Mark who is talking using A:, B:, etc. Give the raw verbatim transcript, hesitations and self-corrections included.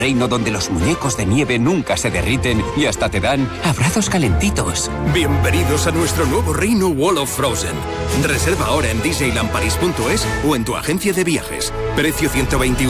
A: Reino donde los muñecos de nieve nunca se derriten y hasta te dan abrazos calentitos.
B: Bienvenidos a nuestro nuevo reino Wall of Frozen. Reserva ahora en disneyland paris punto es o en tu agencia de viajes. Precio ciento veintiuno